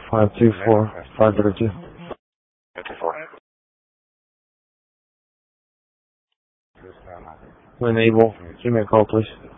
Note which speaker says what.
Speaker 1: 524-532.
Speaker 2: 54.
Speaker 1: When able, give me a call, please.